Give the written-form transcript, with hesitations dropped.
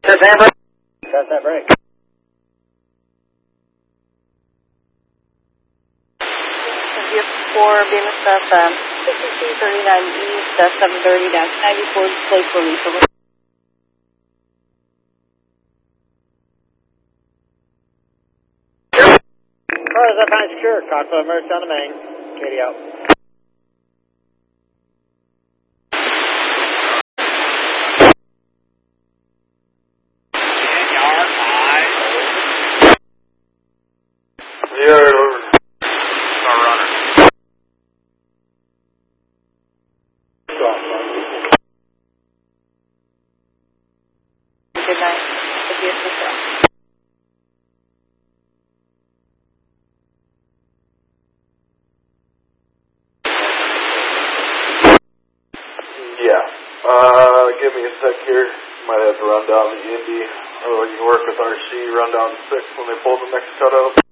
Test that brake. Test that brake. For BMSF 6239 East, 730-94, display for release over. Car is up high secure. Cockpit emerged on the main. Katie out. Yeah, over. Car runner. Good night. If you have Yeah. Give me a sec here. Might have to run down the Indy. Or you can work with RC, run down 6 when they pull the next cutoff.